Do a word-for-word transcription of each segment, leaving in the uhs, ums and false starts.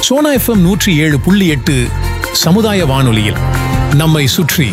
Sona FM நூற்றி ஏழு புள்ளி எட்டு சமுதாய வானொலியில் நம்மை சுற்றி.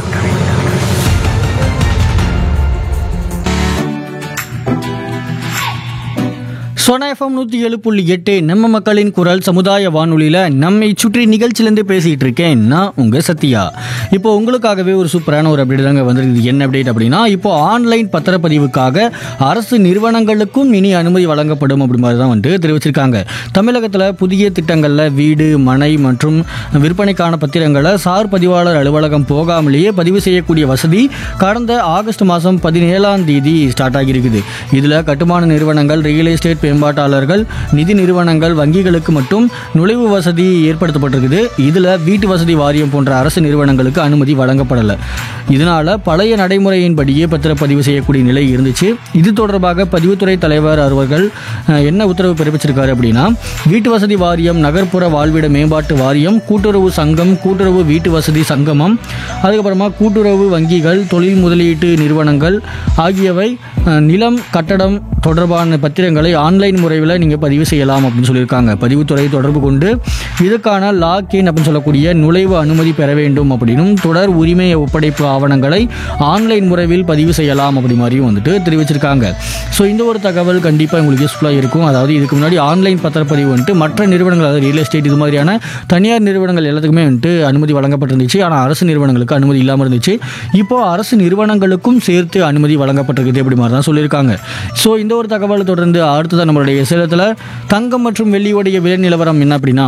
சோனா எஃப்எம் நூற்றி ஏழு புள்ளி எட்டு நம்ம மக்களின் குரல் சமுதாய வானொலியில் நம்மை சுற்றி நிகழ்ச்சியிலேருந்து பேசிகிட்டு இருக்கேன் நான் உங்கள் சத்யா. இப்போ உங்களுக்காகவே ஒரு சூப்பரான ஒரு அப்டேட் தாங்க வந்திருக்குது. என்ன அப்டேட் அப்படின்னா, இப்போ ஆன்லைன் பத்திரப்பதிவுக்காக அரசு நிறுவனங்களுக்கும் இனி அனுமதி வழங்கப்படும் அப்படி மாதிரி தான் வந்துட்டு தெரிவிச்சிருக்காங்க. தமிழகத்தில் புதிய திட்டங்களில் வீடு, மனை மற்றும் விற்பனைக்கான பத்திரங்களை சார் பதிவாளர் அலுவலகம் போகாமலேயே பதிவு செய்யக்கூடிய வசதி கடந்த ஆகஸ்ட் மாதம் பதினேழாம் தேதி ஸ்டார்ட் ஆகியிருக்குது. இதில் கட்டுமான நிறுவனங்கள், ரியல் எஸ்டேட் மேம்பாட்டாளர்கள், நிதி நிறுவனங்கள், வங்கிகளுக்கு மட்டும் நுழைவு வசதி ஏற்படுத்தப்பட்டிருக்குது. இதில் வீட்டு வசதி வாரியம் போன்ற அரசு நிறுவனங்களுக்கு அனுமதி வழங்கப்படலை. இதனால் பழைய நடைமுறையின்படியே பத்திரப்பதிவு செய்யக்கூடிய நிலை இருந்துச்சு. இது தொடர்பாக பதிவுத்துறை தலைவர் அவர்கள் என்ன உத்தரவு பிறப்பிச்சிருக்காரு அப்படின்னா, வீட்டு வசதி வாரியம், நகர்ப்புற வாழ்விட மேம்பாட்டு வாரியம், கூட்டுறவு சங்கம், கூட்டுறவு வீட்டு வசதி சங்கமம், அதுக்கப்புறமா கூட்டுறவு வங்கிகள், தொழில் முதலீட்டு நிறுவனங்கள் ஆகியவை நிலம், கட்டடம் தொடர்பான பத்திரங்களை ஆன்லைன் முறையில் நீங்கள் பதிவு செய்யலாம் அப்படின்னு சொல்லியிருக்காங்க. பதிவுத்துறை தொடர்பு கொண்டு இதுக்கான லாக்இன் அப்படின்னு சொல்லக்கூடிய நுழைவு அனுமதி பெற வேண்டும் அப்படின்னும், தொடர் உரிமை ஒப்படைப்பு ஆவணங்களை ஆன்லைன் முறையில் பதிவு செய்யலாம் அப்படி மாதிரியும் வந்துட்டு தெரிவிச்சிருக்காங்க. ஸோ இந்த ஒரு தகவல் கண்டிப்பாக உங்களுக்கு யூஸ்ஃபுல்லாக இருக்கும். அதாவது இதுக்கு முன்னாடி ஆன்லைன் பத்திரப்பதிவு வந்துட்டு மற்ற நிறுவனங்கள், அதாவது ரியல் எஸ்டேட் இது மாதிரியான தனியார் நிறுவனங்கள் எல்லாத்துக்குமே வந்துட்டு அனுமதி வழங்கப்பட்டிருந்துச்சு. ஆனால் அரசு நிறுவனங்களுக்கு அனுமதி இல்லாமல் இருந்துச்சு. இப்போ அரசு நிறுவனங்களுக்கும் சேர்த்து அனுமதி வழங்கப்பட்டிருக்குது அப்படி மாதிரி தான் சொல்லியிருக்காங்க. ஸோ இந்த ஒரு தகவலை தொடர்ந்து அடுத்ததான் நம்மளுடைய சேலத்தில் தங்கம் மற்றும் வெள்ளியோடைய விலை நிலவரம் என்ன அப்படின்னா,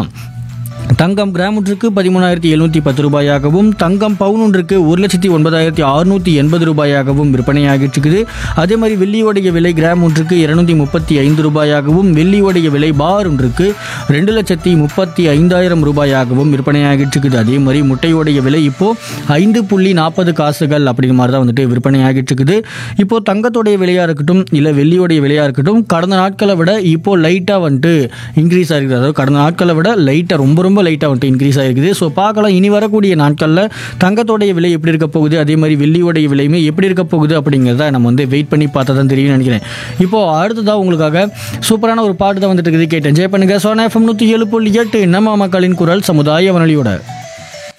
தங்கம் கிராம் ஒன்றுக்கு பதிமூணாயிரத்தி எழுநூற்றி பத்து ரூபாயாகவும், தங்கம் பவுன் ஒன்றுக்கு ஒரு லட்சத்தி ஒன்பதாயிரத்தி அறுநூற்றி எண்பது ரூபாயாகவும் விற்பனையாகிட்டு இருக்குது. அதே மாதிரி வெள்ளியோடைய விலை கிராம் ஒன்றுக்கு இருநூத்தி முப்பத்தி ஐந்து ரூபாயாகவும், வெள்ளியோடைய விலை பார் ஒன்றுக்கு ரெண்டு லட்சத்தி முப்பத்தி ஐந்தாயிரம் ரூபாயாகவும் விற்பனையாகிட்டு இருக்குது. அதே மாதிரி முட்டையோடைய விலை இப்போ ஐந்து புள்ளி நாற்பது காசுகள் அப்படிங்கிற மாதிரி தான் வந்துட்டு விற்பனையாகிட்டு இருக்குது. இப்போ தங்கத்தோடைய விலையாக இருக்கட்டும் இல்லை வெள்ளியோடைய விலையாக இருக்கட்டும், கடந்த நாட்களை விட இப்போ லைட்டாக வந்துட்டு இன்க்ரீஸ் ஆகிருக்குது. அதாவது கடந்த நாட்களை விட லைட்டாக ரொம்ப ரொம்ப லைட்டாக வந்துட்டு இன்க்ரீஸ் ஆகிருக்குது. ஸோ பார்க்கலாம் இனி வரக்கூடிய நாட்களில் தங்கத்தோடைய விலை எப்படி இருக்க போகுது, அதே மாதிரி வெள்ளியோடைய விலையுமே எப்படி இருக்க போகுது அப்படிங்கிறத நம்ம வந்து வெயிட் பண்ணி பார்த்தா தான் தெரியும்னு நினைக்கிறேன். இப்போது அடுத்ததாக உங்களுக்காக சூப்பரான ஒரு பாட்டு தான் வந்துட்டு இருக்குது, கேட்டு என்ஜாய் பண்ணுங்கள். சோனா எஃப்எம் நூற்றி ஏழு புள்ளி எட்டு நம்ம மக்களின் குரல் சமுதாய வானொலியோட.